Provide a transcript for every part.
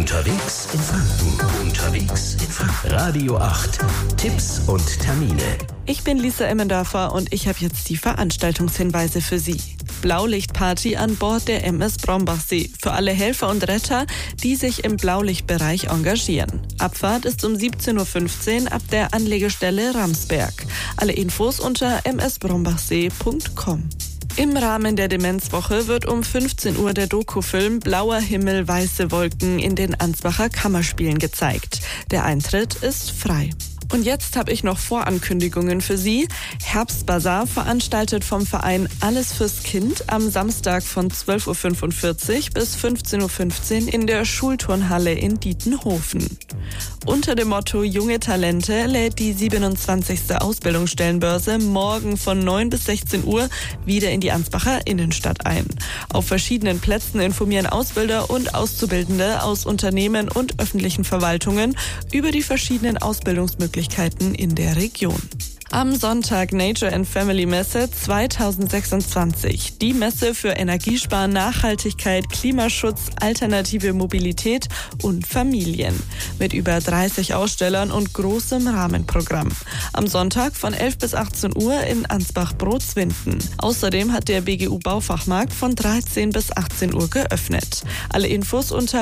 Unterwegs in Franken. Unterwegs in Franken. Radio 8. Tipps und Termine. Ich bin Lisa Emmendörfer und ich habe jetzt die Veranstaltungshinweise für Sie. Blaulichtparty an Bord der MS Brombachsee für alle Helfer und Retter, die sich im Blaulichtbereich engagieren. Abfahrt ist um 17.15 Uhr ab der Anlegestelle Ramsberg. Alle Infos unter msbrombachsee.com. Im Rahmen der Demenzwoche wird um 15 Uhr der Dokufilm Blauer Himmel, weiße Wolken in den Ansbacher Kammerspielen gezeigt. Der Eintritt ist frei. Und jetzt habe ich noch Vorankündigungen für Sie. Herbstbazar veranstaltet vom Verein Alles fürs Kind am Samstag von 12.45 Uhr bis 15.15 Uhr in der Schulturnhalle in Dietenhofen. Unter dem Motto Junge Talente lädt die 27. Ausbildungsstellenbörse morgen von 9 bis 16 Uhr wieder in die Ansbacher Innenstadt ein. Auf verschiedenen Plätzen informieren Ausbilder und Auszubildende aus Unternehmen und öffentlichen Verwaltungen über die verschiedenen Ausbildungsmöglichkeiten in der Region. Am Sonntag Nature and Family Messe 2026. Die Messe für Energiesparen, Nachhaltigkeit, Klimaschutz, alternative Mobilität und Familien. Mit über 30 Ausstellern und großem Rahmenprogramm. Am Sonntag von 11 bis 18 Uhr in Ansbach-Brotzwinden. Außerdem hat der BGU Baufachmarkt von 13 bis 18 Uhr geöffnet. Alle Infos unter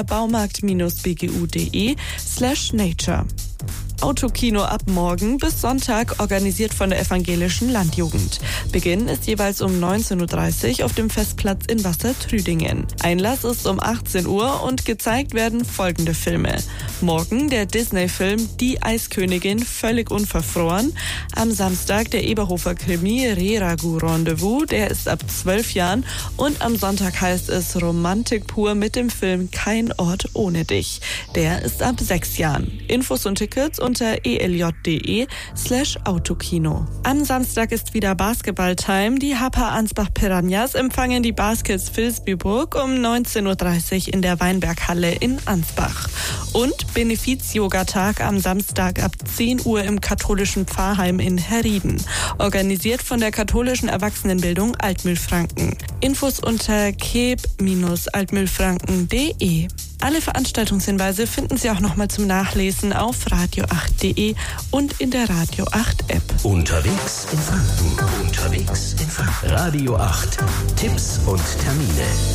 baumarkt-bgu.de/nature. Autokino ab morgen bis Sonntag, organisiert von der Evangelischen Landjugend. Beginn ist jeweils um 19.30 Uhr auf dem Festplatz in Wassertrüdingen. Einlass ist um 18 Uhr und gezeigt werden folgende Filme. Morgen der Disney-Film Die Eiskönigin, völlig unverfroren. Am Samstag der Eberhofer-Krimi Re-Ragu Rendezvous, der ist ab 12 Jahren. Und am Sonntag heißt es Romantik pur mit dem Film Kein Ort ohne dich. Der ist ab 6 Jahren. Infos und Tickets unter elj.de/Autokino. Am Samstag ist wieder Basketball-Time. Die Hapa Ansbach Piranhas empfangen die Baskets Vilsbiburg um 19.30 Uhr in der Weinberghalle in Ansbach. Und Benefiz-Yoga-Tag am Samstag ab 10 Uhr im katholischen Pfarrheim in Herrieden. Organisiert von der katholischen Erwachsenenbildung Altmühlfranken. Infos unter keb-altmühlfranken.de. Alle Veranstaltungshinweise finden Sie auch nochmal zum Nachlesen auf radio8.de und in der Radio 8 App. Unterwegs in Franken. Unterwegs in Franken. Radio 8. Tipps und Termine.